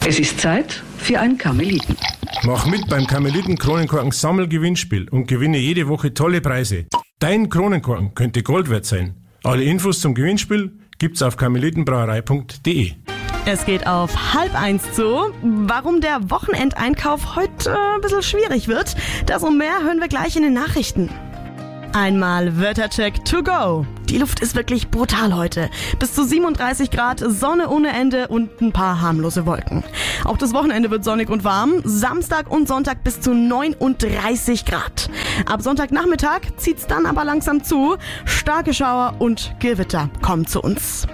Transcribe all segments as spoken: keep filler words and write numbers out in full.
Es ist Zeit für ein Karmeliten. Mach mit beim Karmeliten-Kronenkorken-Sammelgewinnspiel und gewinne jede Woche tolle Preise. Dein Kronenkorken könnte Gold wert sein. Alle Infos zum Gewinnspiel gibt's auf karmelitenbrauerei punkt de. Es geht auf halb eins zu. Warum der Wochenendeinkauf heute äh, ein bisschen schwierig wird, das und mehr hören wir gleich in den Nachrichten. Einmal Wettercheck to go. Die Luft ist wirklich brutal heute. Bis zu siebenunddreißig Grad, Sonne ohne Ende und ein paar harmlose Wolken. Auch das Wochenende wird sonnig und warm. Samstag und Sonntag bis zu neununddreißig Grad. Ab Sonntagnachmittag zieht's dann aber langsam zu. Starke Schauer und Gewitter kommen zu uns.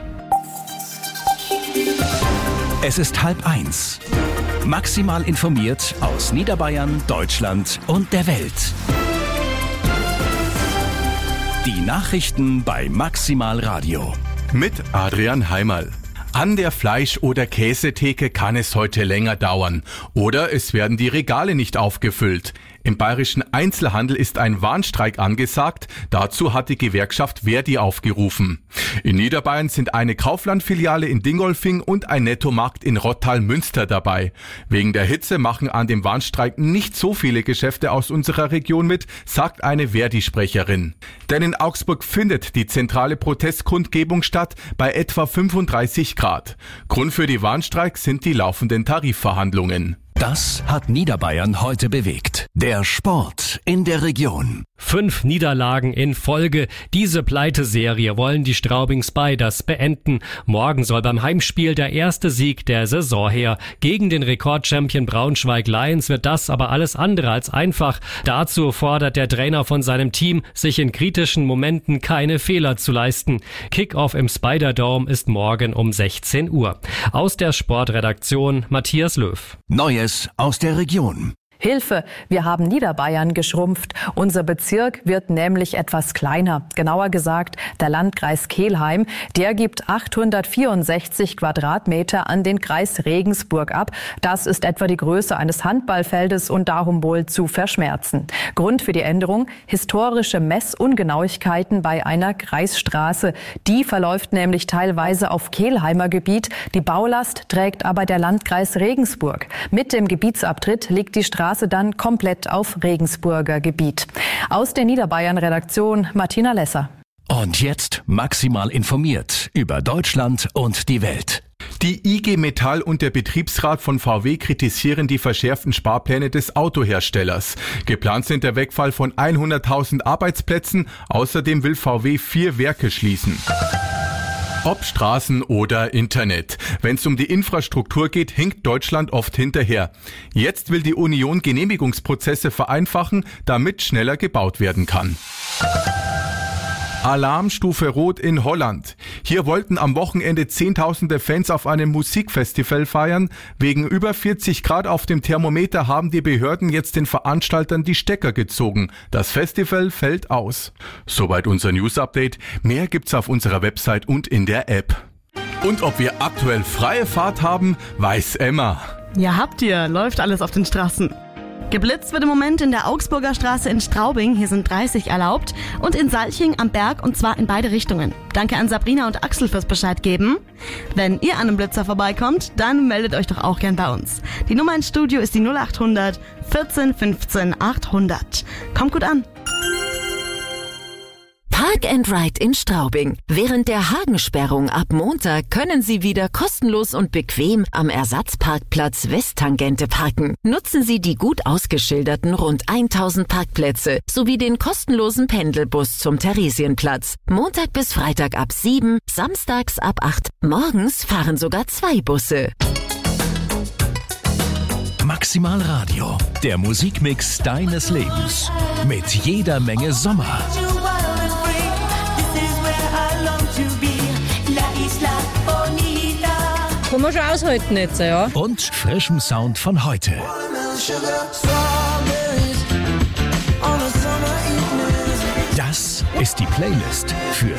Es ist halb eins. Maximal informiert aus Niederbayern, Deutschland und der Welt. Die Nachrichten bei Maximal Radio. Mit Adrian Heimerl. An der Fleisch- oder Käsetheke kann es heute länger dauern. Oder es werden die Regale nicht aufgefüllt. Im bayerischen Einzelhandel ist ein Warnstreik angesagt. Dazu hat die Gewerkschaft Verdi aufgerufen. In Niederbayern sind eine Kaufland-Filiale in Dingolfing und ein Nettomarkt in Rottal-Münster dabei. Wegen der Hitze machen an dem Warnstreik nicht so viele Geschäfte aus unserer Region mit, sagt eine Verdi-Sprecherin. Denn in Augsburg findet die zentrale Protestkundgebung statt bei etwa fünfunddreißig Grad. Grund für die Warnstreik sind die laufenden Tarifverhandlungen. Das hat Niederbayern heute bewegt. Der Sport in der Region. Fünf Niederlagen in Folge. Diese Pleiteserie wollen die Straubing Spiders beenden. Morgen soll beim Heimspiel der erste Sieg der Saison her. Gegen den Rekordchampion Braunschweig Lions wird das aber alles andere als einfach. Dazu fordert der Trainer von seinem Team, sich in kritischen Momenten keine Fehler zu leisten. Kickoff im Spiderdome ist morgen um sechzehn Uhr. Aus der Sportredaktion Matthias Löw. Neues aus der Region. Hilfe, wir haben Niederbayern geschrumpft. Unser Bezirk wird nämlich etwas kleiner. Genauer gesagt, der Landkreis Kelheim, der gibt achthundertvierundsechzig Quadratmeter an den Kreis Regensburg ab. Das ist etwa die Größe eines Handballfeldes und darum wohl zu verschmerzen. Grund für die Änderung: historische Messungenauigkeiten bei einer Kreisstraße. Die verläuft nämlich teilweise auf Kelheimer Gebiet. Die Baulast trägt aber der Landkreis Regensburg. Mit dem Gebietsabtritt liegt die Straße dann komplett auf Regensburger Gebiet. Aus der Niederbayern-Redaktion Martina Lesser. Und jetzt maximal informiert über Deutschland und die Welt. Die I G Metall und der Betriebsrat von V W kritisieren die verschärften Sparpläne des Autoherstellers. Geplant sind der Wegfall von hunderttausend Arbeitsplätzen. Außerdem will V W vier Werke schließen. Ob Straßen oder Internet. Wenn es um die Infrastruktur geht, hinkt Deutschland oft hinterher. Jetzt will die Union Genehmigungsprozesse vereinfachen, damit schneller gebaut werden kann. Alarmstufe Rot in Holland. Hier wollten am Wochenende Zehntausende Fans auf einem Musikfestival feiern. Wegen über vierzig Grad auf dem Thermometer haben die Behörden jetzt den Veranstaltern die Stecker gezogen. Das Festival fällt aus. Soweit unser News-Update. Mehr gibt's auf unserer Website und in der App. Und ob wir aktuell freie Fahrt haben, weiß Emma. Ja, habt ihr. Läuft alles auf den Straßen. Geblitzt wird im Moment in der Augsburger Straße in Straubing, hier sind dreißig erlaubt, und in Salching am Berg, und zwar in beide Richtungen. Danke an Sabrina und Axel fürs Bescheid geben. Wenn ihr an einem Blitzer vorbeikommt, dann meldet euch doch auch gern bei uns. Die Nummer ins Studio ist die null acht hundert vierzehn fünfzehn achthundert. Kommt gut an. Park and Ride in Straubing. Während der Hagensperrung ab Montag können Sie wieder kostenlos und bequem am Ersatzparkplatz Westtangente parken. Nutzen Sie die gut ausgeschilderten rund tausend Parkplätze sowie den kostenlosen Pendelbus zum Theresienplatz. Montag bis Freitag ab sieben, samstags ab acht. Morgens fahren sogar zwei Busse. Maximal Radio, der Musikmix deines Lebens. Mit jeder Menge Sommer. Kann man schon aushalten jetzt, ja. Und frischem Sound von heute. Das ist die Playlist für